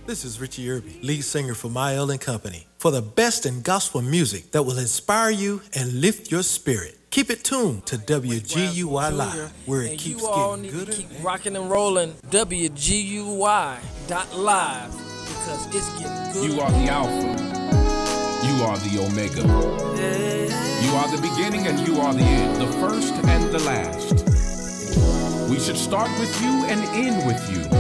This is Richie Irby, lead singer for Mael and Company, for the best in gospel music that will inspire you and lift your spirit. Keep it tuned to WGUI Live, where it keeps getting gooder. Keep rocking and rolling WGUI.live because it's getting good. You are the Alpha. You are the Omega. You are the beginning and you are the end, the first and the last. We should start with you and end with you.